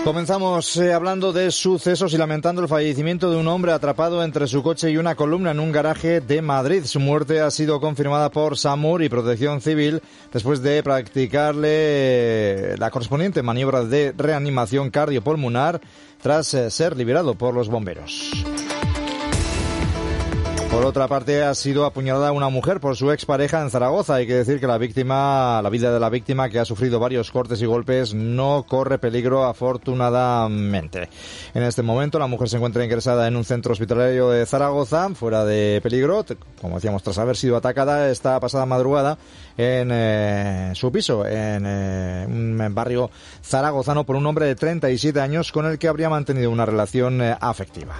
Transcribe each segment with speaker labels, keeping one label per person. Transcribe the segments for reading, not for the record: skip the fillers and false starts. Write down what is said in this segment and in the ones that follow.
Speaker 1: Comenzamos hablando de sucesos y lamentando el fallecimiento de un hombre atrapado entre su coche y una columna en un garaje de Madrid. Su muerte ha sido confirmada por SAMUR y Protección Civil después de practicarle la correspondiente maniobra de reanimación cardiopulmonar tras ser liberado por los bomberos. Por otra parte, ha sido apuñalada una mujer por su expareja en Zaragoza. Hay que decir que la vida de la víctima, que ha sufrido varios cortes y golpes, no corre peligro, afortunadamente. En este momento, la mujer se encuentra ingresada en un centro hospitalario de Zaragoza, fuera de peligro, como decíamos, tras haber sido atacada esta pasada madrugada en su piso, en un barrio zaragozano, por un hombre de 37 años con el que habría mantenido una relación afectiva.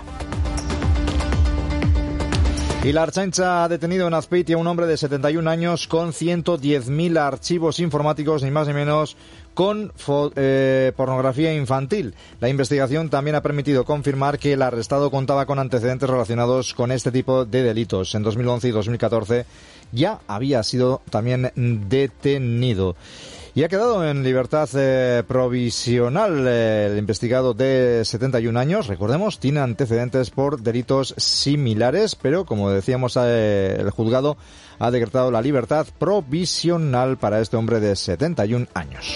Speaker 1: Y la Ertzaintza ha detenido en Azpeitia a un hombre de 71 años con 110.000 archivos informáticos, ni más ni menos, con pornografía infantil. La investigación también ha permitido confirmar que el arrestado contaba con antecedentes relacionados con este tipo de delitos. En 2011 y 2014 ya había sido también detenido. Y ha quedado en libertad provisional el investigado de 71 años. Recordemos, tiene antecedentes por delitos similares, pero como decíamos, el juzgado ha decretado la libertad provisional para este hombre de 71 años.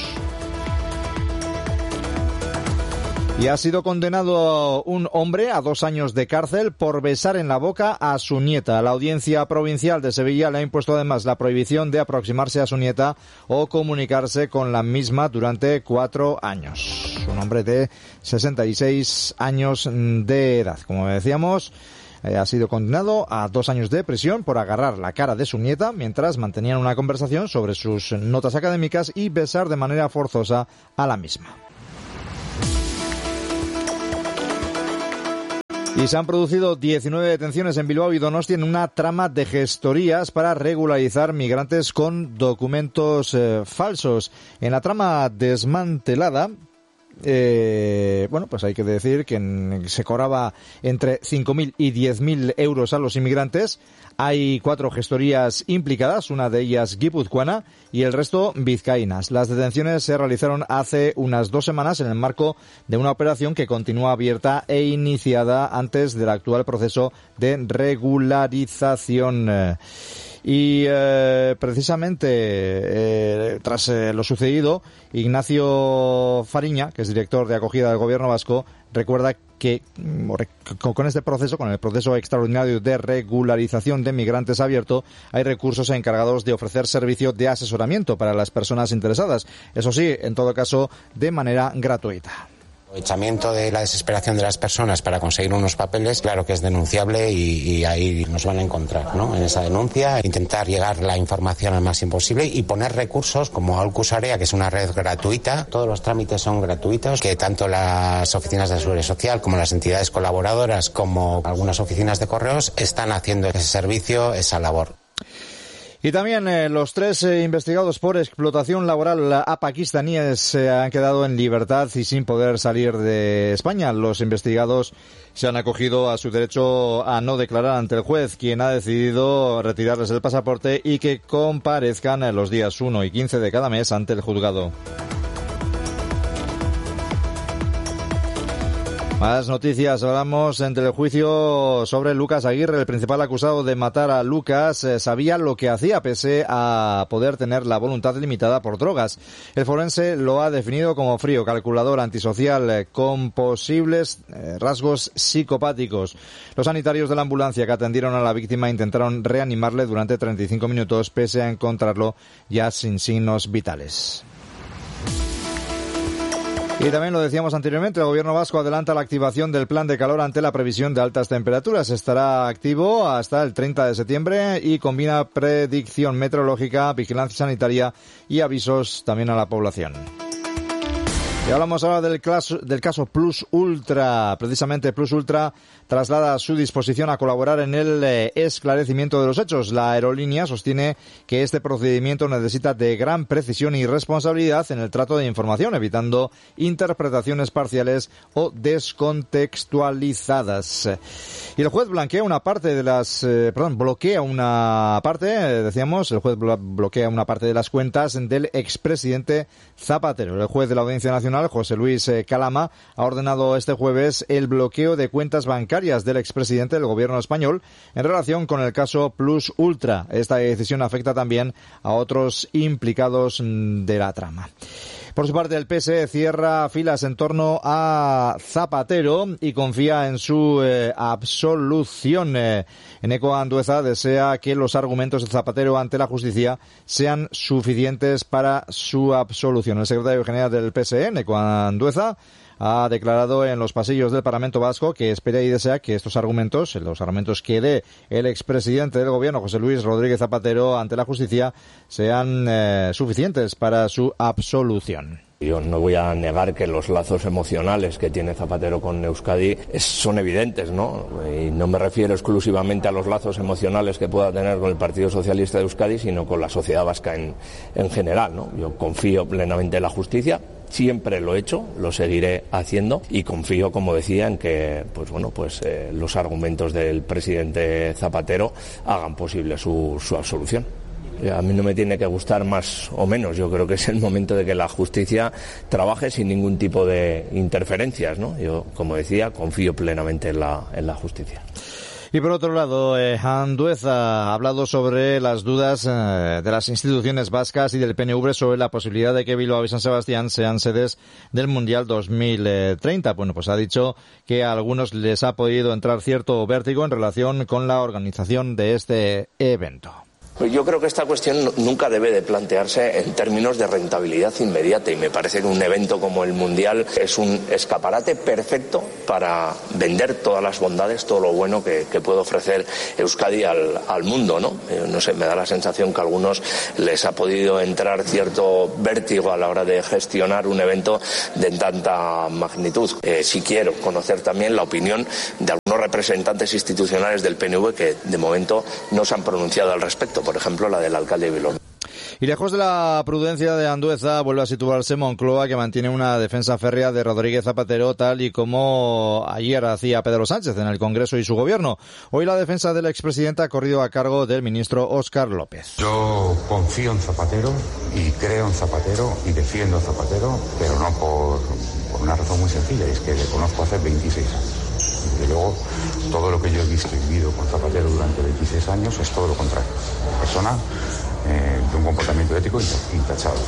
Speaker 1: Y ha sido condenado un hombre a 2 años de cárcel por besar en la boca a su nieta. La Audiencia Provincial de Sevilla le ha impuesto además la prohibición de aproximarse a su nieta o comunicarse con la misma durante 4 años. Un hombre de 66 años de edad. Como decíamos, ha sido condenado a 2 años de prisión por agarrar la cara de su nieta mientras mantenían una conversación sobre sus notas académicas y besar de manera forzosa a la misma. Y se han producido 19 detenciones en Bilbao y Donostia en una trama de gestorías para regularizar migrantes con documentos falsos. En la trama desmantelada, pues hay que decir que se cobraba entre 5.000 y 10.000 euros a los inmigrantes. Hay 4 gestorías implicadas, una de ellas guipuzcoana y el resto vizcaínas. Las detenciones se realizaron hace unas 2 semanas en el marco de una operación que continúa abierta e iniciada antes del actual proceso de regularización. Y precisamente tras lo sucedido, Ignacio Fariña, que es director de acogida del Gobierno vasco, recuerda que con este proceso, con el proceso extraordinario de regularización de migrantes abierto, hay recursos encargados de ofrecer servicio de asesoramiento para las personas interesadas. Eso sí, en todo caso, de manera gratuita.
Speaker 2: Aprovechamiento de la desesperación de las personas para conseguir unos papeles, claro que es denunciable y ahí nos van a encontrar, ¿no? En esa denuncia, intentar llegar la información al máximo posible y poner recursos como Aholkusarea, que es una red gratuita. Todos los trámites son gratuitos, que tanto las oficinas de la Seguridad Social como las entidades colaboradoras como algunas oficinas de correos están haciendo ese servicio, esa labor.
Speaker 1: Y también los 3 investigados por explotación laboral a pakistaníes han quedado en libertad y sin poder salir de España. Los investigados se han acogido a su derecho a no declarar ante el juez, quien ha decidido retirarles el pasaporte y que comparezcan los días 1 y 15 de cada mes ante el juzgado. Más noticias. Hablamos entre el juicio sobre Lucas Aguirre. El principal acusado de matar a Lucas sabía lo que hacía pese a poder tener la voluntad limitada por drogas. El forense lo ha definido como frío, calculador, antisocial, con posibles rasgos psicopáticos. Los sanitarios de la ambulancia que atendieron a la víctima intentaron reanimarle durante 35 minutos pese a encontrarlo ya sin signos vitales. Y también lo decíamos anteriormente, el Gobierno vasco adelanta la activación del plan de calor ante la previsión de altas temperaturas. Estará activo hasta el 30 de septiembre y combina predicción meteorológica, vigilancia sanitaria y avisos también a la población. Y hablamos ahora del caso Plus Ultra. Precisamente Plus Ultra traslada su disposición a colaborar en el esclarecimiento de los hechos. La aerolínea sostiene que este procedimiento necesita de gran precisión y responsabilidad en el trato de información, evitando interpretaciones parciales o descontextualizadas. Y el juez bloquea una parte de las cuentas del expresidente Zapatero. El juez de la Audiencia Nacional Constitucional, José Luis Calama, ha ordenado este jueves el bloqueo de cuentas bancarias del expresidente del gobierno español en relación con el caso Plus Ultra. Esta decisión afecta también a otros implicados de la trama. Por su parte, el PSE cierra filas en torno a Zapatero y confía en su absolución. Eneko Andueza desea que los argumentos de Zapatero ante la justicia sean suficientes para su absolución. El secretario general del PSE, Eneko Andueza, ha declarado en los pasillos del Parlamento Vasco que espera y desea que estos argumentos, los argumentos que dé el expresidente del gobierno, José Luis Rodríguez Zapatero, ante la justicia, sean suficientes para su absolución.
Speaker 3: Yo no voy a negar que los lazos emocionales que tiene Zapatero con Euskadi son evidentes, ¿no? Y no me refiero exclusivamente a los lazos emocionales que pueda tener con el Partido Socialista de Euskadi, sino con la sociedad vasca en general, ¿no? Yo confío plenamente en la justicia. Siempre lo he hecho, lo seguiré haciendo y confío, como decía, en que los argumentos del presidente Zapatero hagan posible su absolución. A mí no me tiene que gustar más o menos, yo creo que es el momento de que la justicia trabaje sin ningún tipo de interferencias, ¿no? Yo, como decía, confío plenamente en la justicia.
Speaker 1: Y por otro lado, Andueza ha hablado sobre las dudas de las instituciones vascas y del PNV sobre la posibilidad de que Bilbao y San Sebastián sean sedes del Mundial 2030. Bueno, pues ha dicho que a algunos les ha podido entrar cierto vértigo en relación con la organización de este evento.
Speaker 3: Yo creo que esta cuestión nunca debe de plantearse en términos de rentabilidad inmediata y me parece que un evento como el Mundial es un escaparate perfecto para vender todas las bondades, todo lo bueno que puede ofrecer Euskadi al mundo, ¿no? No sé, me da la sensación que a algunos les ha podido entrar cierto vértigo a la hora de gestionar un evento de tanta magnitud. Sí quiero conocer también la opinión de algunos representantes institucionales del PNV que de momento no se han pronunciado al respecto. Por ejemplo, la del alcalde de Bilbao.
Speaker 1: Y lejos de la prudencia de Andueza, vuelve a situarse Moncloa, que mantiene una defensa férrea de Rodríguez Zapatero, tal y como ayer hacía Pedro Sánchez en el Congreso y su gobierno. Hoy la defensa del expresidente ha corrido a cargo del ministro Óscar López.
Speaker 4: Yo confío en Zapatero y creo en Zapatero y defiendo a Zapatero, pero no por una razón muy sencilla, y es que le conozco hace 26 años. Desde luego, todo lo que yo he visto y vivido con Zapatero durante 26 años es todo lo contrario. Persona de un comportamiento ético intachable.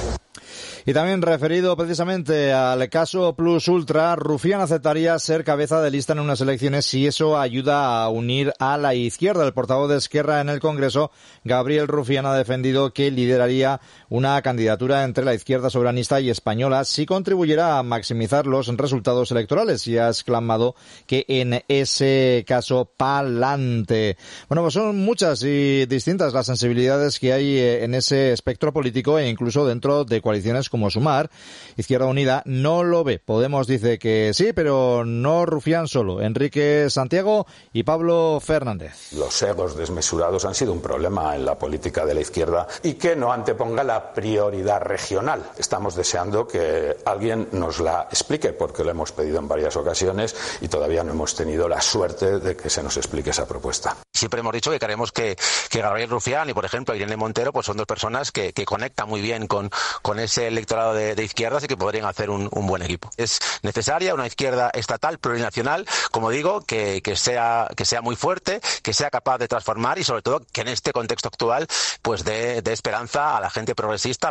Speaker 1: Y también referido precisamente al caso Plus Ultra, Rufián aceptaría ser cabeza de lista en unas elecciones si eso ayuda a unir a la izquierda. El portavoz de Esquerra en el Congreso, Gabriel Rufián, ha defendido que lideraría una candidatura entre la izquierda soberanista y española si contribuyera a maximizar los resultados electorales y ha exclamado que en ese caso pa'lante. Bueno, pues son muchas y distintas las sensibilidades que hay en ese espectro político e incluso dentro de coaliciones como Sumar. Izquierda Unida no lo ve. Podemos dice que sí, pero no Rufián solo. Enrique Santiago y Pablo Fernández.
Speaker 5: Los egos desmesurados han sido un problema en la política de la izquierda y que no anteponga la prioridad regional. Estamos deseando que alguien nos la explique porque lo hemos pedido en varias ocasiones y todavía no hemos tenido la suerte de que se nos explique esa propuesta.
Speaker 2: Siempre hemos dicho que queremos que Gabriel Rufián y, por ejemplo, Irene Montero pues son dos personas que conectan muy bien con ese electorado de izquierdas y que podrían hacer un buen equipo. Es necesaria una izquierda estatal, plurinacional, como digo, que sea muy fuerte, que sea capaz de transformar y, sobre todo, que en este contexto actual pues dé esperanza a la gente progresista.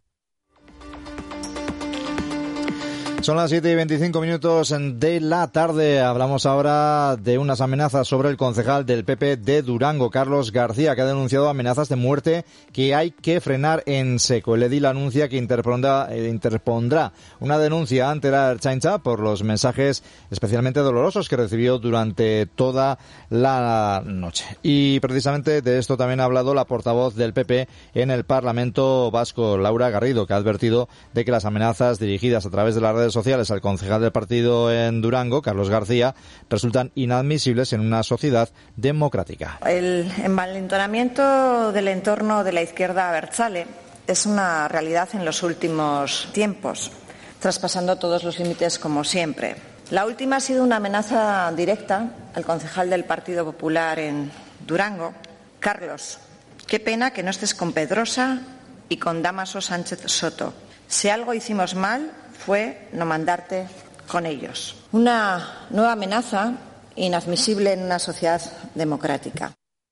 Speaker 1: Son las 7:25 de la tarde. Hablamos ahora de unas amenazas sobre el concejal del PP de Durango, Carlos García, que ha denunciado amenazas de muerte que hay que frenar en seco. El edil anuncia que interpondrá una denuncia ante la Ertzaintza por los mensajes especialmente dolorosos que recibió durante toda la noche. Y precisamente de esto también ha hablado la portavoz del PP en el Parlamento Vasco, Laura Garrido, que ha advertido de que las amenazas dirigidas a través de las redes sociales al concejal del partido en Durango, Carlos García, resultan inadmisibles en una sociedad democrática.
Speaker 6: El envalentonamiento del entorno de la izquierda abertzale es una realidad en los últimos tiempos, traspasando todos los límites como siempre. La última ha sido una amenaza directa al concejal del Partido Popular en Durango. Carlos, qué pena que no estés con Pedrosa y con Dámaso Sánchez Soto. Si algo hicimos mal fue no mandarte con ellos. Una nueva amenaza inadmisible en una sociedad democrática.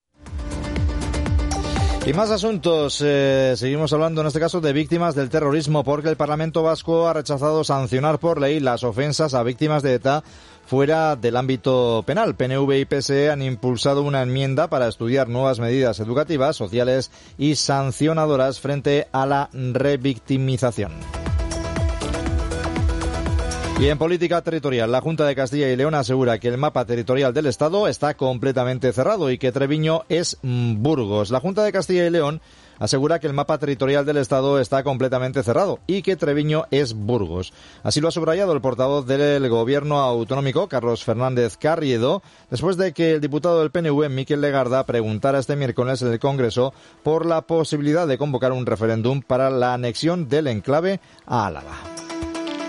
Speaker 1: Y más asuntos. Seguimos hablando en este caso de víctimas del terrorismo, porque el Parlamento Vasco ha rechazado sancionar por ley las ofensas a víctimas de ETA fuera del ámbito penal. PNV y PSE han impulsado una enmienda para estudiar nuevas medidas educativas, sociales y sancionadoras frente a la revictimización. Y en política territorial, la Junta de Castilla y León asegura que el mapa territorial del Estado está completamente cerrado y que Treviño es Burgos. La Junta de Castilla y León asegura que el mapa territorial del Estado está completamente cerrado y que Treviño es Burgos. Así lo ha subrayado el portavoz del Gobierno autonómico, Carlos Fernández Carriedo, después de que el diputado del PNV, Miquel Legarda, preguntara este miércoles en el Congreso por la posibilidad de convocar un referéndum para la anexión del enclave a Álava.